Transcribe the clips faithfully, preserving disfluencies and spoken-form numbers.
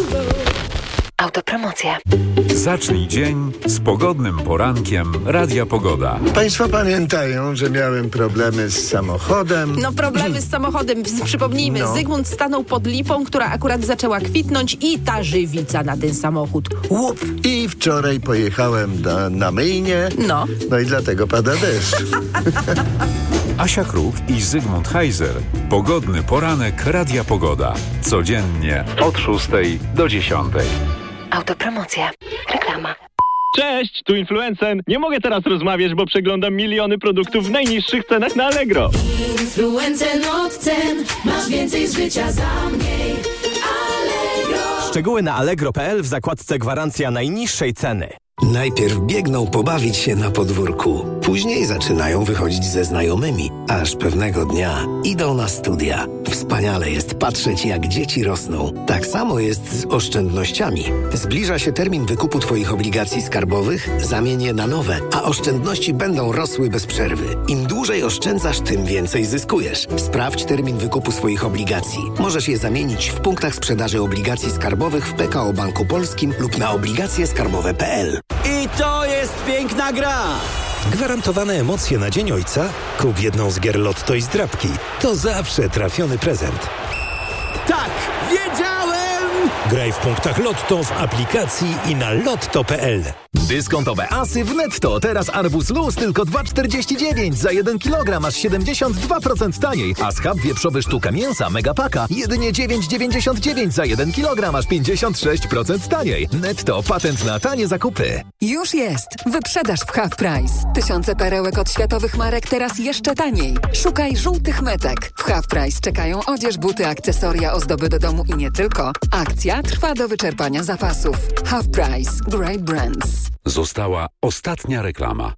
Autopromocja. Zacznij dzień z pogodnym porankiem Radia Pogoda. Państwo pamiętają, że miałem problemy z samochodem. No problemy z samochodem, przypomnijmy, No. Zygmunt stanął pod lipą, która akurat zaczęła kwitnąć i ta żywica na ten samochód. Łup! I wczoraj pojechałem na, na myjnię. No. No i dlatego pada deszcz. Asia Kruk i Zygmunt Heiser. Pogodny poranek Radia Pogoda. Codziennie od szóstej do dziesiątej. Autopromocja. Reklama. Cześć, tu Influencen. Nie mogę teraz rozmawiać, bo przeglądam miliony produktów w najniższych cenach na Allegro. Influencen od cen. Masz więcej z życia za mniej. Allegro. Szczegóły na allegro kropka p l w zakładce gwarancja najniższej ceny. Najpierw biegną pobawić się na podwórku, później zaczynają wychodzić ze znajomymi, aż pewnego dnia idą na studia. Wspaniale jest patrzeć, jak dzieci rosną. Tak samo jest z oszczędnościami. Zbliża się termin wykupu Twoich obligacji skarbowych, zamień je na nowe, a oszczędności będą rosły bez przerwy. Im dłużej oszczędzasz, tym więcej zyskujesz. Sprawdź termin wykupu swoich obligacji. Możesz je zamienić w punktach sprzedaży obligacji skarbowych w P K O Banku Polskim lub na obligacje skarbowe kropka p l. I to jest piękna gra! Gwarantowane emocje na Dzień Ojca? Kup jedną z gier Lotto i zdrabki. To zawsze trafiony prezent. Tak! Wiedziałem! Graj w punktach Lotto w aplikacji i na lotto kropka p l. Dyskontowe asy w Netto. Teraz arbuz luz tylko dwa czterdzieści dziewięć. Za jeden kilogram aż siedemdziesiąt dwa procent taniej. A schab wieprzowy sztuka mięsa Megapaka jedynie dziewięć dziewięćdziesiąt dziewięć. Za jeden kilogram aż pięćdziesiąt sześć procent taniej. Netto. Patent na tanie zakupy. Już jest. Wyprzedaż w Half Price. Tysiące perełek od światowych marek teraz jeszcze taniej. Szukaj żółtych metek. W Half Price czekają odzież, buty, akcesoria, ozdoby do domu i nie tylko. Akcja trwa do wyczerpania zapasów. Half Price. Great Brands. Została ostatnia reklama.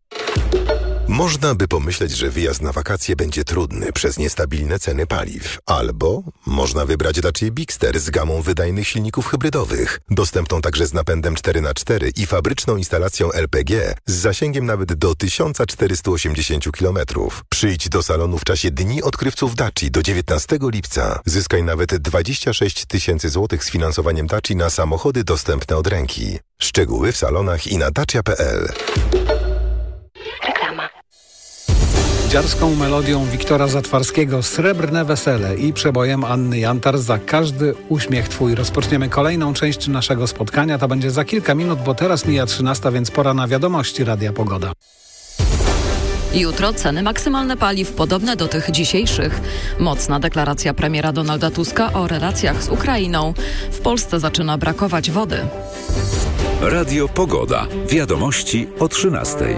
Można by pomyśleć, że wyjazd na wakacje będzie trudny przez niestabilne ceny paliw. Albo można wybrać Dacia Bigster z gamą wydajnych silników hybrydowych, dostępną także z napędem cztery na cztery i fabryczną instalacją L P G z zasięgiem nawet do tysiąc czterysta osiemdziesiąt kilometrów. Przyjdź do salonu w czasie Dni Odkrywców Daci do dziewiętnastego lipca. Zyskaj nawet dwadzieścia sześć tysięcy złotych z finansowaniem Daci na samochody dostępne od ręki. Szczegóły w salonach i na dacia kropka p l. Reklama. Dziarską melodią Wiktora Zatwarskiego Srebrne Wesele i przebojem Anny Jantar Za każdy uśmiech Twój. Rozpoczniemy kolejną część naszego spotkania. To będzie za kilka minut, bo teraz mija trzynasta, więc pora na wiadomości Radia Pogoda. Jutro ceny maksymalne paliw podobne do tych dzisiejszych. Mocna deklaracja premiera Donalda Tuska o relacjach z Ukrainą. W Polsce zaczyna brakować wody. Radio Pogoda. Wiadomości o trzynastej.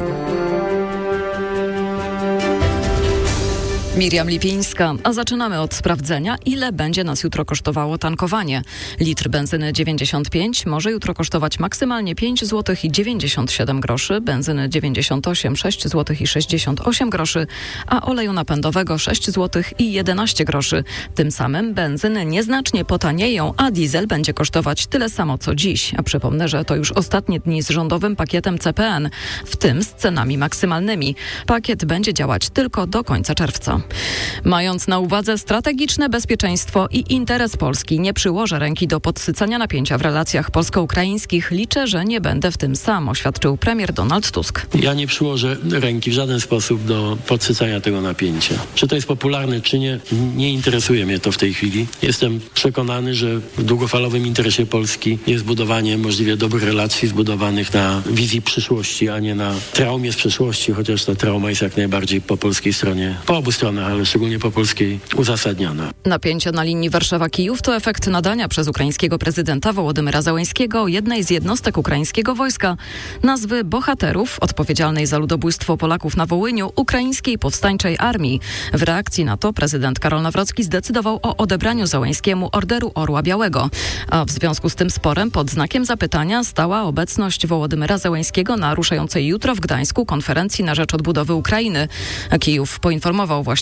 Miriam Lipińska, a zaczynamy od sprawdzenia, ile będzie nas jutro kosztowało tankowanie. Litr benzyny dziewięćdziesiąt pięć może jutro kosztować maksymalnie pięć złotych i dziewięćdziesiąt siedem groszy, benzyny dziewięćdziesiąt osiem, sześć złotych i sześćdziesiąt osiem groszy, a oleju napędowego sześć złotych i jedenaście groszy. Tym samym benzyny nieznacznie potanieją, a diesel będzie kosztować tyle samo co dziś. A przypomnę, że to już ostatnie dni z rządowym pakietem C P N, w tym z cenami maksymalnymi. Pakiet będzie działać tylko do końca czerwca. Mając na uwadze strategiczne bezpieczeństwo i interes Polski, nie przyłożę ręki do podsycania napięcia w relacjach polsko-ukraińskich. Liczę, że nie będę w tym sam, oświadczył premier Donald Tusk. Ja nie przyłożę ręki w żaden sposób do podsycania tego napięcia. Czy to jest popularne, czy nie, nie interesuje mnie to w tej chwili. Jestem przekonany, że w długofalowym interesie Polski jest budowanie możliwie dobrych relacji zbudowanych na wizji przyszłości, a nie na traumie z przeszłości, chociaż ta trauma jest jak najbardziej po polskiej stronie, po obu stronach, ale szczególnie po polskiej uzasadniona. Napięcie na linii Warszawa-Kijów to efekt nadania przez ukraińskiego prezydenta Wołodymyra Zełenskiego jednej z jednostek ukraińskiego wojska nazwy bohaterów odpowiedzialnej za ludobójstwo Polaków na Wołyniu Ukraińskiej Powstańczej Armii. W reakcji na to prezydent Karol Nawrocki zdecydował o odebraniu Zełenskiemu Orderu Orła Białego. A w związku z tym sporem pod znakiem zapytania stała obecność Wołodymyra Zełenskiego na ruszającej jutro w Gdańsku konferencji na rzecz odbudowy Ukrainy. Kijów poinformował właśnie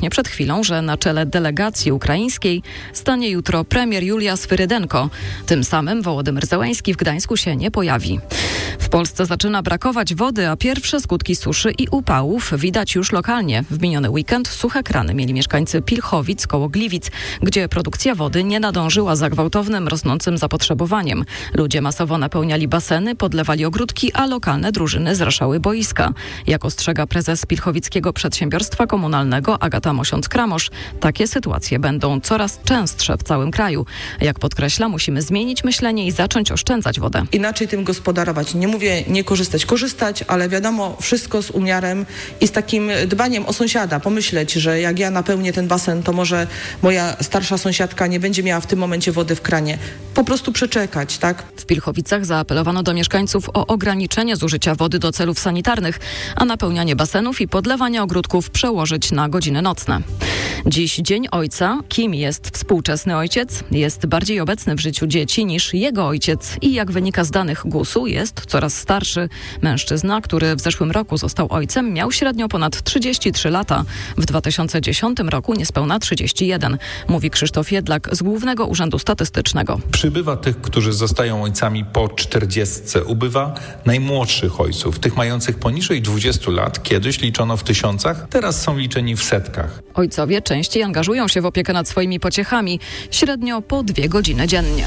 właśnie przed chwilą, że na czele delegacji ukraińskiej stanie jutro premier Julia Swyrydenko. Tym samym Wołodymyr Zełenski w Gdańsku się nie pojawi. W Polsce zaczyna brakować wody, a pierwsze skutki suszy i upałów widać już lokalnie. W miniony weekend suche krany mieli mieszkańcy Pilchowic koło Gliwic, gdzie produkcja wody nie nadążyła za gwałtownym, rosnącym zapotrzebowaniem. Ludzie masowo napełniali baseny, podlewali ogródki, a lokalne drużyny zraszały boiska. Jak ostrzega prezes Pilchowickiego Przedsiębiorstwa Komunalnego Agata Mosiąc-Kramosz, takie sytuacje będą coraz częstsze w całym kraju. Jak podkreśla, musimy zmienić myślenie i zacząć oszczędzać wodę. Inaczej tym gospodarować. Nie mówię nie korzystać, korzystać, ale wiadomo, wszystko z umiarem i z takim dbaniem o sąsiada. Pomyśleć, że jak ja napełnię ten basen, to może moja starsza sąsiadka nie będzie miała w tym momencie wody w kranie. Po prostu przeczekać, tak? W Pilchowicach zaapelowano do mieszkańców o ograniczenie zużycia wody do celów sanitarnych, a napełnianie basenów i podlewanie ogródków przełożyć na godziny nocne. Dziś Dzień Ojca. Kim jest współczesny ojciec? Jest bardziej obecny w życiu dzieci niż jego ojciec i jak wynika z danych gusu, jest coraz starszy. Mężczyzna, który w zeszłym roku został ojcem, miał średnio ponad trzydzieści trzy lata. W dwa tysiące dziesiątym roku niespełna trzydzieści jeden, mówi Krzysztof Jedlak z Głównego Urzędu Statystycznego. Przybywa tych, którzy zostają ojcami po czterdziestce. Ubywa najmłodszych ojców, tych mających poniżej dwudziestu lat. Kiedyś liczono w tysiącach, teraz są liczeni w setkach. Ojcowie częściej angażują się w opiekę nad swoimi pociechami, średnio po dwie godziny dziennie.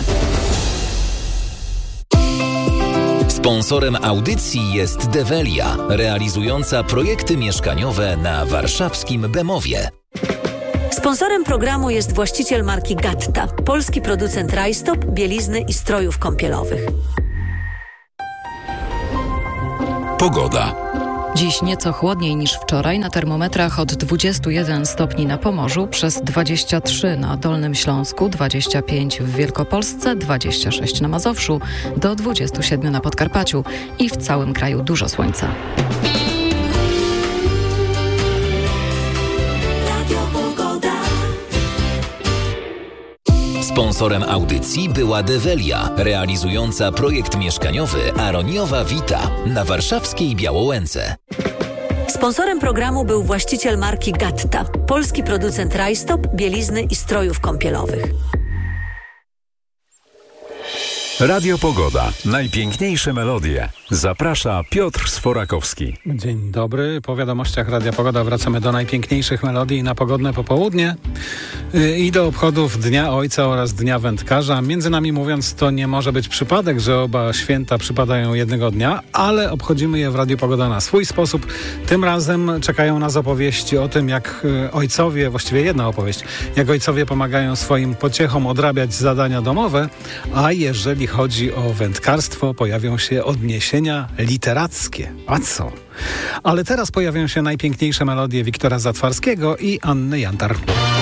Sponsorem audycji jest Develia, realizująca projekty mieszkaniowe na warszawskim Bemowie. Sponsorem programu jest właściciel marki Gatta, polski producent rajstop, bielizny i strojów kąpielowych. Pogoda. Dziś nieco chłodniej niż wczoraj, na termometrach od dwudziestu jeden stopni na Pomorzu, przez dwadzieścia trzy na Dolnym Śląsku, dwadzieścia pięć w Wielkopolsce, dwadzieścia sześć na Mazowszu, do dwudziestu siedmiu na Podkarpaciu i w całym kraju dużo słońca. Sponsorem audycji była Develia, realizująca projekt mieszkaniowy Aroniowa Vita na warszawskiej Białołęce. Sponsorem programu był właściciel marki Gatta, polski producent rajstop, bielizny i strojów kąpielowych. Radio Pogoda. Najpiękniejsze melodie. Zaprasza Piotr Sforakowski. Dzień dobry. Po wiadomościach Radia Pogoda wracamy do najpiękniejszych melodii na pogodne popołudnie i do obchodów Dnia Ojca oraz Dnia Wędkarza. Między nami mówiąc, to nie może być przypadek, że oba święta przypadają jednego dnia, ale obchodzimy je w Radiu Pogoda na swój sposób. Tym razem czekają nas opowieści o tym, jak ojcowie, właściwie jedna opowieść, jak ojcowie pomagają swoim pociechom odrabiać zadania domowe, a jeżeli chodzi o wędkarstwo, pojawią się odniesienia literackie. A co? Ale teraz pojawią się najpiękniejsze melodie Wiktora Zatwarskiego i Anny Jantar.